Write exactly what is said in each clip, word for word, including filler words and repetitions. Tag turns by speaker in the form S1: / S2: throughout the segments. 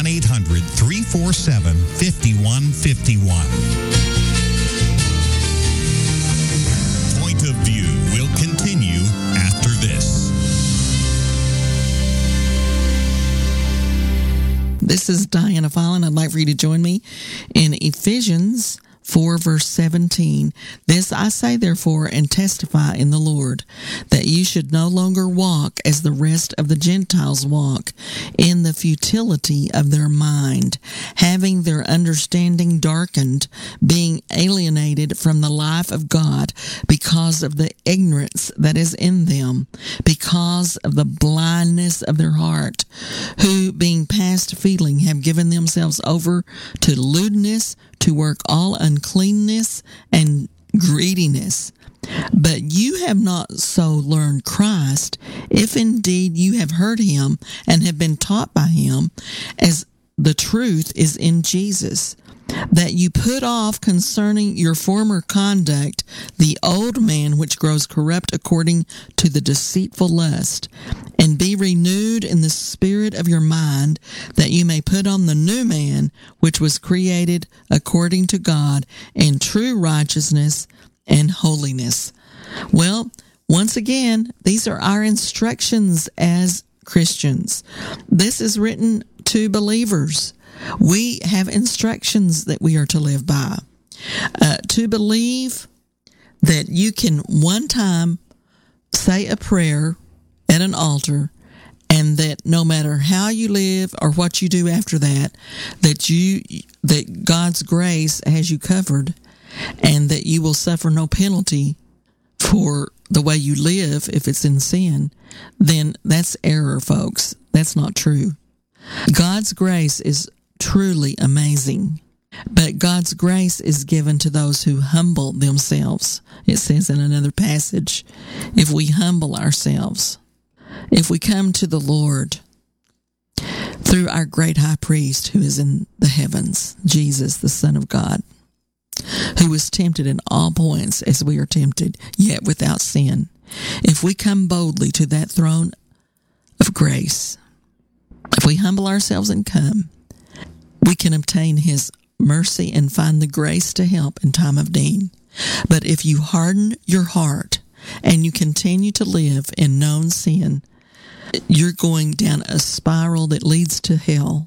S1: one eight hundred three four seven five one five one. Point of View will continue after this.
S2: This is Diana Fallon. I'd like for you to join me in Ephesians four, verse seventeen. This I say, therefore, and testify in the Lord, that you should no longer walk as the rest of the Gentiles walk, in the futility of their mind, having their understanding darkened, being alienated from the life of God because of the ignorance that is in them, because of the blindness of their heart, who, being past feeling, have given themselves over to lewdness, to work all uncleanness and greediness. But you have not so learned Christ, if indeed you have heard him and have been taught by him, as the truth is in Jesus, that you put off concerning your former conduct the old man which grows corrupt according to the deceitful lust, and be renewed in the spirit of your mind, that you may put on the new man which was created according to God in true righteousness and holiness. Well, once again, these are our instructions as Christians. This is written to believers. We have instructions that we are to live by. Uh, to believe that you can one time say a prayer at an altar, and that no matter how you live or what you do after that, that you that God's grace has you covered, and that you will suffer no penalty for the way you live if it's in sin, then that's error, folks. That's not true. God's grace is truly amazing, but God's grace is given to those who humble themselves. It says in another passage, if we humble ourselves, if we come to the Lord through our great high priest who is in the heavens, Jesus, the Son of God, who was tempted in all points as we are tempted, yet without sin. If we come boldly to that throne of grace, if we humble ourselves and come, we can obtain his mercy and find the grace to help in time of need. But if you harden your heart and you continue to live in known sin, you're going down a spiral that leads to hell.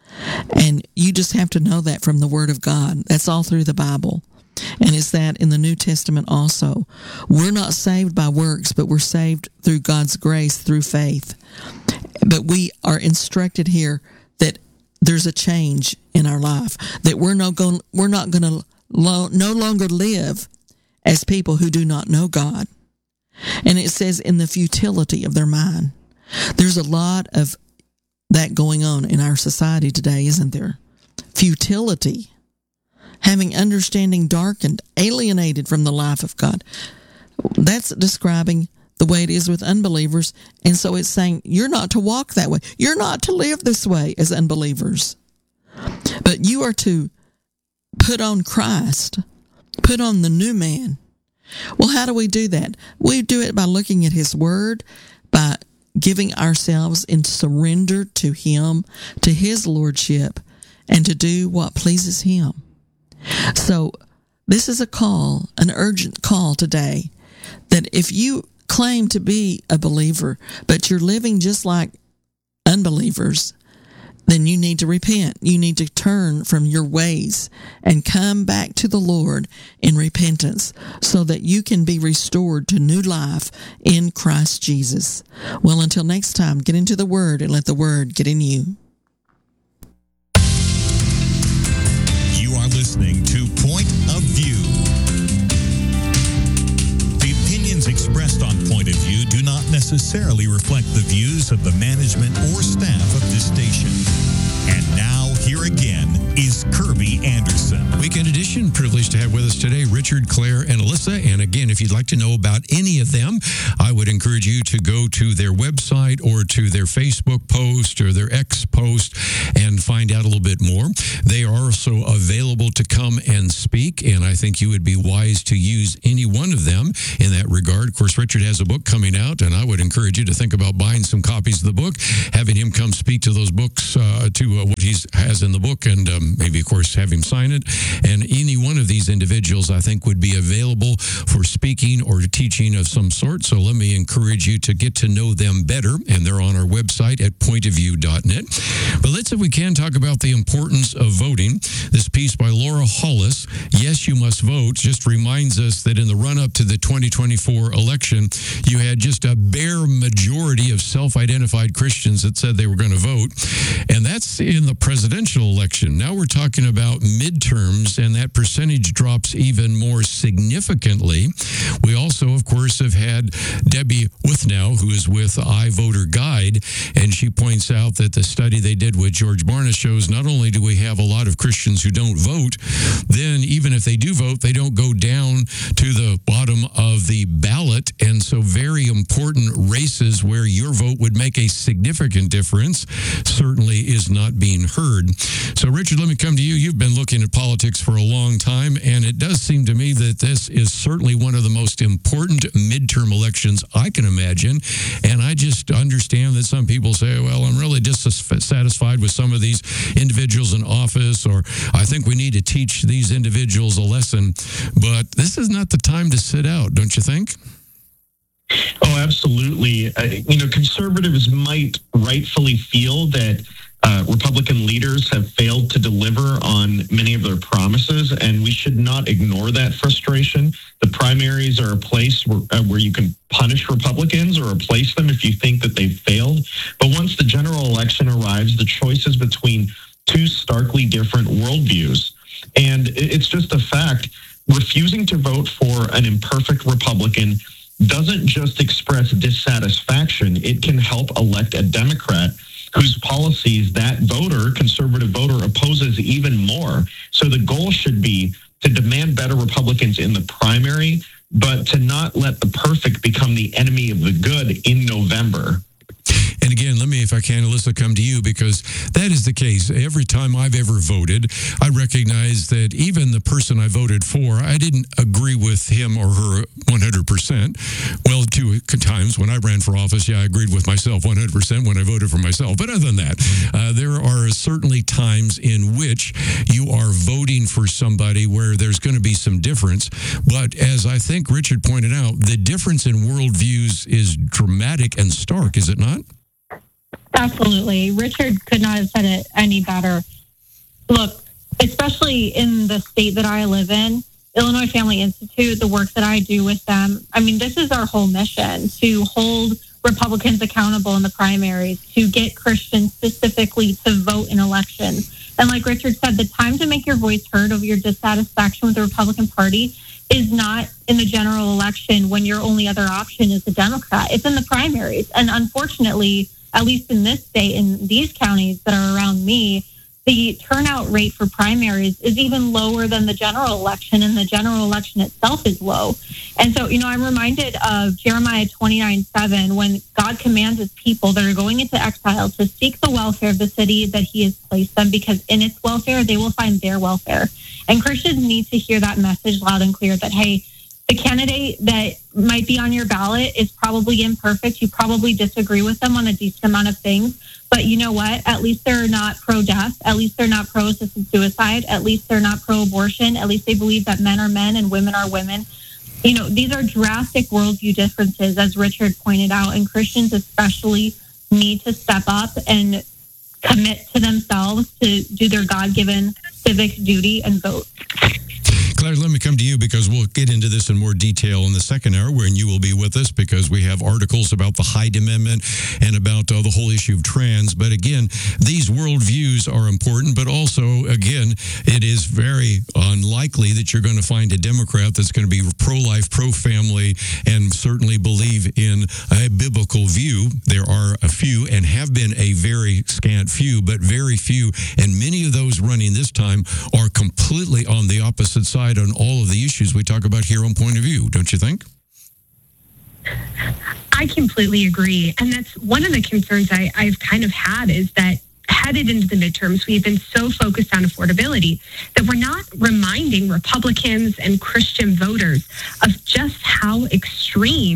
S2: And you just have to know that from the Word of God. That's all through the Bible. And it's that in the New Testament also. We're not saved by works, but we're saved through God's grace, through faith. But we are instructed here that there's a change in our life, that we're no going, we're not going to lo- no longer live as people who do not know God. And it says in the futility of their mind. There's a lot of that going on in our society today, isn't there? Futility, having understanding darkened, alienated from the life of God. That's describing the way it is with unbelievers. And so it's saying you're not to walk that way. You're not to live this way as unbelievers. But you are to put on Christ, put on the new man. Well, how do we do that? We do it by looking at his word, by giving ourselves in surrender to him, to his lordship, and to do what pleases him. So this is a call, an urgent call today, that if you claim to be a believer, but you're living just like unbelievers, then you need to repent. You need to turn from your ways and come back to the Lord in repentance so that you can be restored to new life in Christ Jesus. Well, until next time, get into the Word and let the Word get in you.
S1: You are listening to Point of View. The opinions expressed on Point of View do not necessarily reflect the views of the management or staff of this station. And now, here again is Kirby Anderson.
S3: Weekend edition, privileged to have with us today Richard, Claire, and Alyssa. And again, if you'd like to know about any of them, I would encourage you to go to their website or to their Facebook post or their X post and find out a little bit more. They are also available to come and speak, and I think you would be wise to use any one of them in that regard. Of course, Richard has a book coming out, and I would encourage you to think about buying some copies of the book, having him come speak to those books, uh, to uh, what he has in the book, and um, maybe, of course, have him sign it. And any one of these individuals, I think, would be available for speaking or teaching of some sort. So let me encourage you to get to know them better, and they're on our website at point of view dot net. But let's, if we can, talk about the importance of voting. This piece by Laura Hollis, Yes, You Must Vote, just reminds us that in the run-up to the twenty twenty-four election, you had just a bare majority of self-identified Christians that said they were going to vote, and that's in the presidential election. Now we're talking about midterms, and that percentage drops even more significantly. We also, of course, have had Debbie Withnow, who is with iVoter Guide, and she points out that the study they did with George Barna shows not only do we have a lot of Christians who don't vote, then even if they do vote, they don't go down to the bottom of the ballot. And so very important races where your vote would make a significant difference certainly is not being heard. So, Richard, let me come to you. You've been looking at politics for a long time, and it does seem to me that this is certainly one of the most important midterm elections I can imagine. And I just understand that some people say, well, I'm really dissatisfied with some of these individuals in office, or I think we need to teach these individuals a lesson. But this is not the time to sit out, don't you think?
S4: Oh, absolutely. Uh, you know, conservatives might rightfully feel that uh, Republican leaders have failed to deliver on many of their promises, and we should not ignore that frustration. The primaries are a place where, uh, where you can punish Republicans or replace them if you think that they've failed. But once the general election arrives, the choice is between two starkly different worldviews. And it's just a fact. Refusing to vote for an imperfect Republican doesn't just express dissatisfaction. It can help elect a Democrat whose policies that voter, conservative voter, opposes even more. So the goal should be to demand better Republicans in the primary, but to not let the perfect become the enemy of the good in November.
S3: And again, let me, if I can, Alyssa, come to you, because that is the case. Every time I've ever voted, I recognize that even the person I voted for, I didn't agree with him or her one hundred percent. Well, two times when I ran for office, yeah, I agreed with myself one hundred percent when I voted for myself. But other than that, uh, there are certainly times in which you are voting for somebody where there's going to be some difference. But as I think Richard pointed out, the difference in worldviews is dramatic and stark, is it not?
S5: Absolutely. Richard could not have said it any better. Look, especially in the state that I live in, Illinois Family Institute, the work that I do with them, I mean, this is our whole mission, to hold Republicans accountable in the primaries, to get Christians specifically to vote in elections. And like Richard said, the time to make your voice heard of your dissatisfaction with the Republican Party is not in the general election when your only other option is a Democrat. It's in the primaries. And unfortunately, at least in this state, in these counties that are around me, the turnout rate for primaries is even lower than the general election, and the general election itself is low. And so, you know, I'm reminded of Jeremiah twenty-nine seven, when God commands his people that are going into exile to seek the welfare of the city that he has placed them, because in its welfare, they will find their welfare. And Christians need to hear that message loud and clear that, hey, the candidate that might be on your ballot is probably imperfect. You probably disagree with them on a decent amount of things. But you know what? At least they're not pro-death. At least they're not pro-assisted suicide. At least they're not pro-abortion. At least they believe that men are men and women are women. You know, these are drastic worldview differences, as Richard pointed out, and Christians especially need to step up and commit to themselves to do their God-given civic duty and vote.
S3: Claire, let me come to you, because we'll get into this in more detail in the second hour, when you will be with us, because we have articles about the Hyde Amendment and about uh, the whole issue of trans. But again, these worldviews are important, but also, again, it is very unlikely that you're going to find a Democrat that's going to be pro-life, pro-family, and certainly believe in a biblical view. There are a few, and have been a very scant few, but very few, and many of those running this time are completely on the opposite side on all of the issues we talk about here on Point of View, don't you think?
S6: I completely agree. And that's one of the concerns I, I've kind of had, is that headed into the midterms, we've been so focused on affordability that we're not reminding Republicans and Christian voters of just how extreme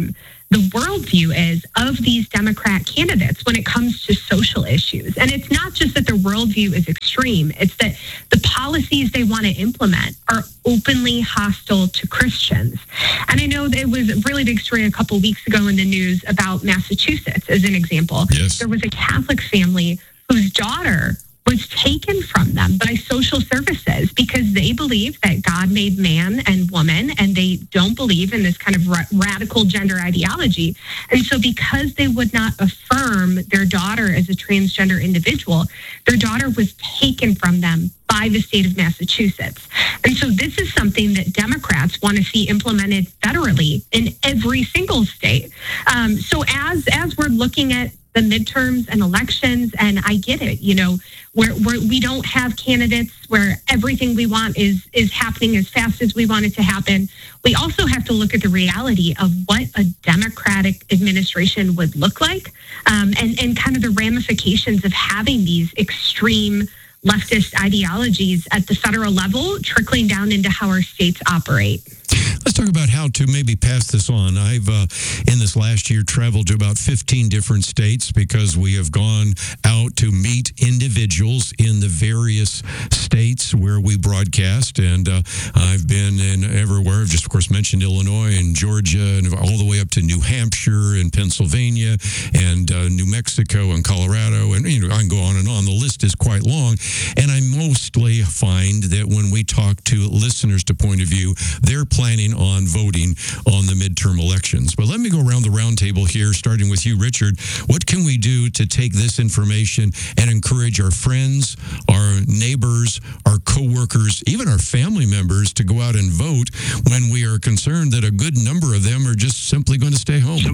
S6: the worldview is of these Democrat candidates when it comes to social issues. And it's not just that their worldview is extreme, it's that the policies they want to implement are openly hostile to Christians. And I know that it was a really big story a couple of weeks ago in the news about Massachusetts, as an example.
S3: Yes.
S6: There was a Catholic family whose daughter was taken from them by social services because they believe that God made man and woman, and they don't believe in this kind of ra- radical gender ideology. And so because they would not affirm their daughter as a transgender individual, their daughter was taken from them by the state of Massachusetts. And so this is something that Democrats want to see implemented federally in every single state. Um, so as as we're looking at the midterms and elections, and I get it, you know, where, where we don't have candidates where everything we want is is happening as fast as we want it to happen. We also have to look at the reality of what a Democratic administration would look like, um, and, and kind of the ramifications of having these extreme leftist ideologies at the federal level trickling down into how our states operate.
S3: Let's talk about how to maybe pass this on. I've, uh, in this last year, traveled to about fifteen different states because we have gone out to meet individuals in the various states where we broadcast. And uh, I've been in everywhere. I've just, of course, mentioned Illinois and Georgia and all the way up to New Hampshire and Pennsylvania and uh, New Mexico and Colorado. And, you know, I can go on and on. The list is quite long. And I mostly find that when we talk to listeners to Point of View, they're planning on voting on the midterm elections. But let me go around the round table here, starting with you, Richard. What can we do to take this information and encourage our friends, our neighbors, our coworkers, even our family members to go out and vote when we are concerned that a good number of them are just simply going to stay home?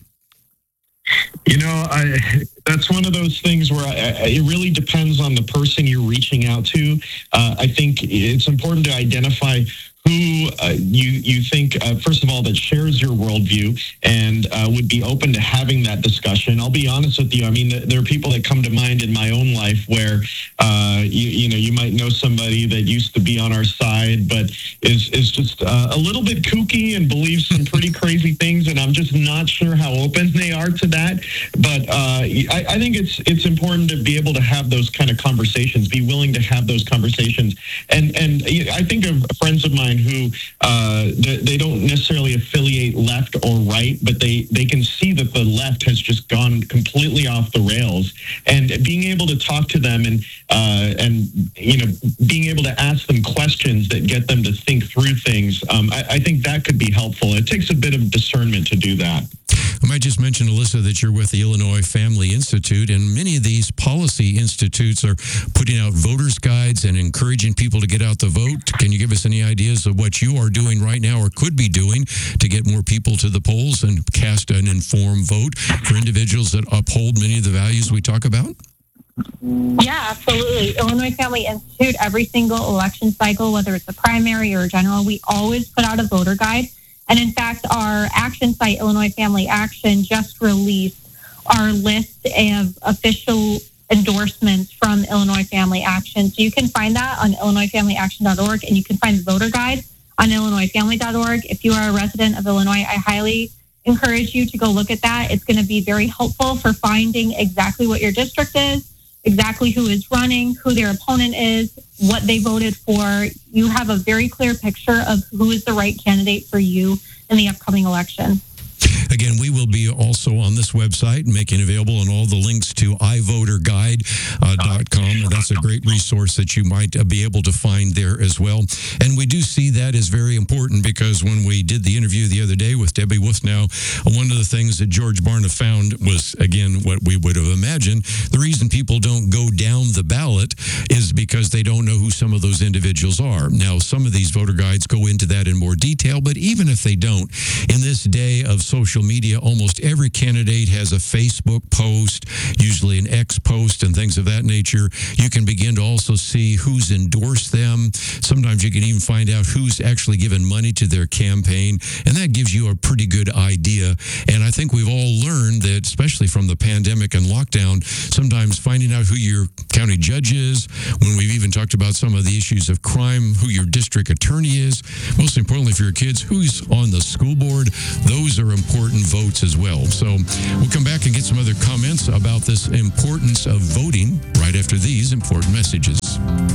S4: You know, I, that's one of those things where I, I, it really depends on the person you're reaching out to. Uh, I think it's important to identify who uh, you you think, uh, first of all, that shares your worldview and uh, would be open to having that discussion. I'll be honest with you. I mean, there are people that come to mind in my own life where, uh, you, you know, you might know somebody that used to be on our side, but is, is just uh, a little bit kooky and believes some pretty crazy things, and I'm just not sure how open they are to that. But uh, I, I think it's it's important to be able to have those kind of conversations, be willing to have those conversations. And, and I think of friends of mine who uh, they, they don't necessarily affiliate left or right, but they, they can see that the left has just gone completely off the rails. And being able to talk to them and uh, and you know being able to ask them questions that get them to think through things, um, I, I think that could be helpful. It takes a bit of discernment to do that.
S3: I might just mention, Alyssa, that you're with the Illinois Family Institute, and many of these policy institutes are putting out voters' guides and encouraging people to get out the vote. Can you give us any ideas of what you are doing right now or could be doing to get more people to the polls and cast an informed vote for individuals that uphold many of the values we talk about?
S5: Yeah, absolutely. Illinois Family Institute, every single election cycle, whether it's a primary or a general, we always put out a voter guide. And in fact, our action site, Illinois Family Action, just released our list of official endorsements from Illinois Family Action. So you can find that on illinois family action dot org, and you can find the voter guide on illinois family dot org. If you are a resident of Illinois, I highly encourage you to go look at that. It's going to be very helpful for finding exactly what your district is, exactly who is running, who their opponent is, what they voted for. You have a very clear picture of who is the right candidate for you in the upcoming election.
S3: Again, we will be also on this website making available on all the links to i voter guide dot com. That's a great resource that you might be able to find there as well. And we do see that as very important because when we did the interview the other day with Debbie Withnow, one of the things that George Barna found was, again, what we would have imagined. The reason people don't go down the ballot is because they don't know who some of those individuals are. Now, some of these voter guides go into that in more detail, but even if they don't, in this day of social media, almost every candidate has a Facebook post, usually an X post and things of that nature. You can begin to also see who's endorsed them. Sometimes you can even find out who's actually given money to their campaign, and that gives you a pretty good idea. And I think we've all learned that, especially from the pandemic and lockdown, sometimes finding out who your county judge is, when we we've even talked about some of the issues of crime, who your district attorney is. Most importantly for your kids, who's on the school board. Those are important votes as well. So we'll come back and get some other comments about this importance of voting right after these important messages.